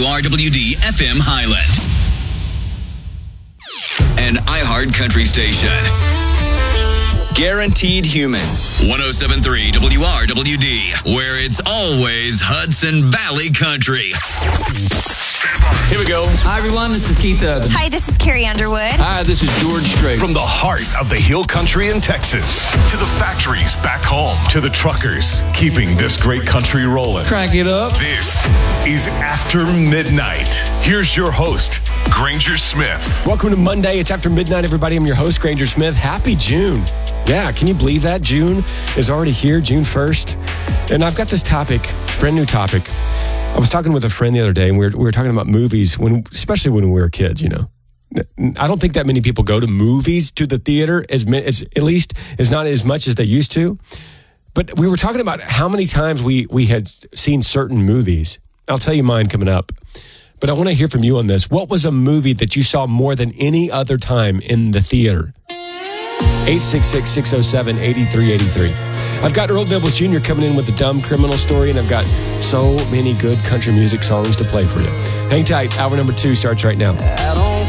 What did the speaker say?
WRWD FM Highland. An iHeart Country station. Guaranteed Human. 107.3 WRWD, where it's always Hudson Valley Country. Here we go. Hi, everyone. This is Keith Urban. Hi, this is Carrie Underwood. Hi, this is George Strait. From the heart of the Hill Country in Texas to the factories back home to the truckers keeping this great country rolling. Crank it up. This is After Midnight. Here's your host, Granger Smith. Welcome to Monday. It's After Midnight, everybody. I'm your host, Granger Smith. Happy June. Yeah, can you believe that? June is already here, June 1st. And I've got this topic, brand new topic. I was talking with a friend the other day, and we were talking about movies, especially when we were kids, you know. I don't think that many people go to movies, to the theater, at least is not as much as they used to. But we were talking about how many times we had seen certain movies. I'll tell you mine coming up. But I want to hear from you on this. What was a movie that you saw more than any other time in the theater? 866-607-8383. I've got Earl Dibbles Jr. coming in with the Dumb Criminal Story, and I've got so many good country music songs to play for you. Hang tight. Hour number 2 starts right now.